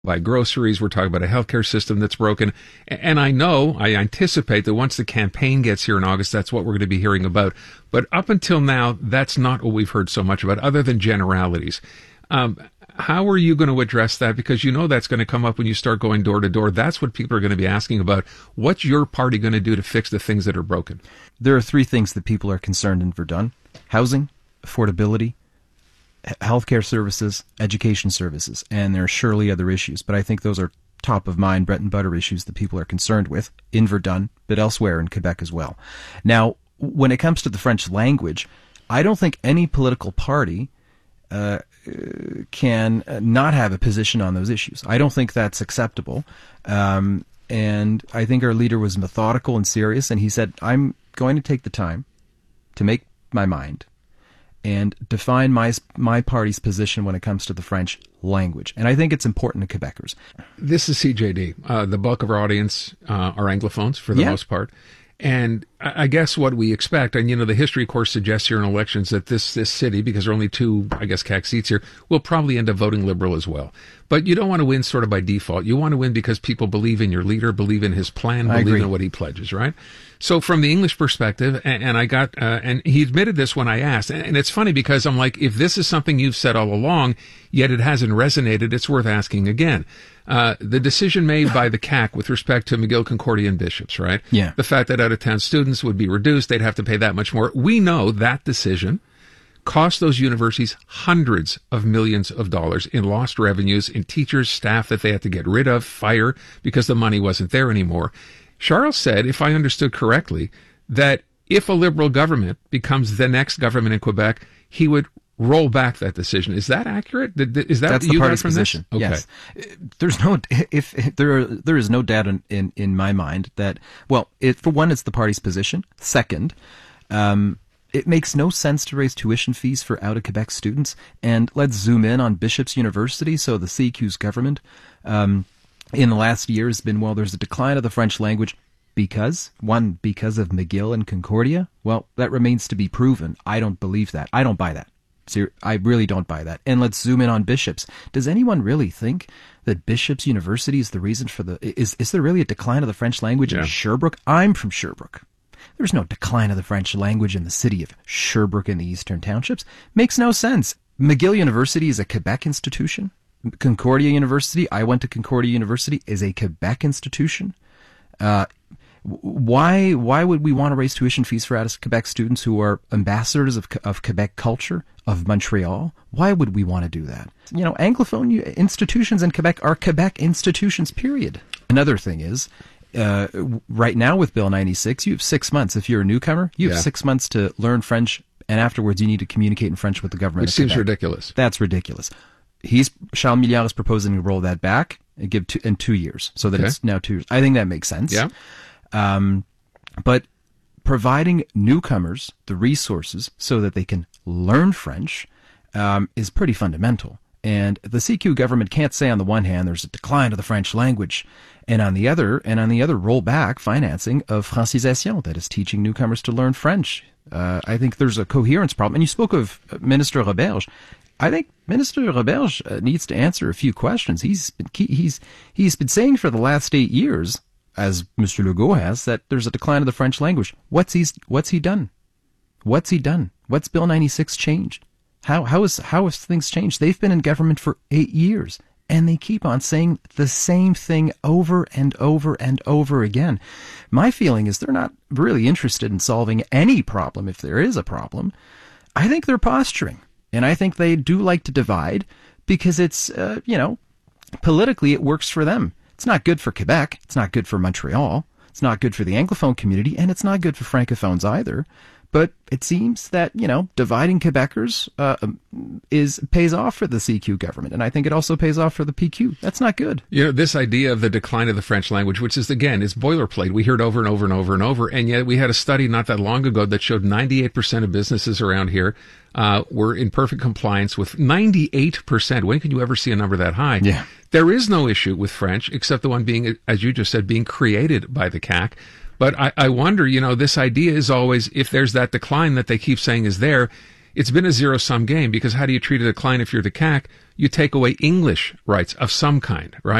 buy groceries. We're talking about a healthcare system that's broken. And I anticipate that once the campaign gets here in August, that's what we're going to be hearing about. But up until now, that's not what we've heard so much about, other than generalities. How are you going to address that? Because you know that's going to come up when you start going door to door. That's what people are going to be asking about. What's your party going to do to fix the things that are broken? There are three things that people are concerned in Verdun: housing, affordability, healthcare services, education services, and there are surely other issues, but I think those are top of mind bread and butter issues that people are concerned with in Verdun, but elsewhere in Quebec as well. Now, when it comes to the French language, I don't think any political party can not have a position on those issues. I don't think that's acceptable, and I think our leader was methodical and serious, and he said, I'm going to take the time to make my mind and define my party's position when it comes to the French language. And I think it's important to Quebecers. This is CJD. The bulk of our audience are Anglophones for the most part. And I guess what we expect, and the history, of course, suggests here in elections that this city, because there are only two, CAC seats here, will probably end up voting Liberal as well. But you don't want to win sort of by default. You want to win because people believe in your leader, believe in his plan, believe in what he pledges, right? So from the English perspective, and he admitted this when I asked, and it's funny because I'm like, if this is something you've said all along, yet it hasn't resonated, it's worth asking again. The decision made by the CAC with respect to McGill, Concordia, and Bishops, right? Yeah. The fact that out-of-town students would be reduced, they'd have to pay that much more. We know that decision cost those universities hundreds of millions of dollars in lost revenues, in teachers, staff that they had to get rid of, fire, because the money wasn't there anymore. Charles said, if I understood correctly, that if a Liberal government becomes the next government in Quebec, he would roll back that decision. Is that accurate? Is that That's what the you got party's from position? this? Okay. Yes. There is no doubt in my mind that, well, for one, it's the party's position. Second, it makes no sense to raise tuition fees for out-of-Quebec students. And let's zoom in on Bishops University. So the CQ's government in the last year has been, well, there's a decline of the French language because of McGill and Concordia. Well, that remains to be proven. I don't believe that. I don't buy that. I really don't buy that. And let's zoom in on Bishops. Does anyone really think that Bishops University is the reason for is there really a decline of the French language in Sherbrooke? I'm from Sherbrooke. There's no decline of the French language in the city of Sherbrooke in the Eastern Townships. Makes no sense. McGill University is a Quebec institution. Concordia University, I went to Concordia University, is a Quebec institution. Why would we want to raise tuition fees for out-of-Quebec students who are ambassadors of Quebec culture, of Montreal? Why would we want to do that? Anglophone institutions in Quebec are Quebec institutions, period. Another thing is, right now with Bill 96, you have 6 months. If you're a newcomer, you have 6 months to learn French, and afterwards you need to communicate in French with the government. Which seems ridiculous. That's ridiculous. Charles Milliard is proposing to roll that back and give in 2 years, so that it's now 2 years. I think that makes sense. Yeah. But providing newcomers the resources so that they can learn French is pretty fundamental. And the CQ government can't say on the one hand there's a decline of the French language, and on the other roll back financing of francisation, that is teaching newcomers to learn French. I think there's a coherence problem. And you spoke of Minister Roberge. I think Minister Roberge needs to answer a few questions. He's been saying for the last 8 years, as Mr. Legault has, that there's a decline of the French language. What's he done? What's he done? What's Bill 96 changed? How has things changed? They've been in government for 8 years, and they keep on saying the same thing over and over and over again. My feeling is they're not really interested in solving any problem, if there is a problem. I think they're posturing, and I think they do like to divide because it's, politically it works for them. It's not good for Quebec. It's not good for Montreal. It's not good for the Anglophone community, and it's not good for Francophones either. But it seems that, dividing Quebecers pays off for the CQ government, and I think it also pays off for the PQ. That's not good. This idea of the decline of the French language, which is, again, is boilerplate. We hear it over and over and over and over, and yet we had a study not that long ago that showed 98% of businesses around here were in perfect compliance with 98%. When can you ever see a number that high? Yeah. There is no issue with French, except the one being, as you just said, being created by the CAC. But I wonder, this idea is always, if there's that decline that they keep saying is there, it's been a zero-sum game, because how do you treat a decline if you're the CAC? you take away English rights of some kind, right?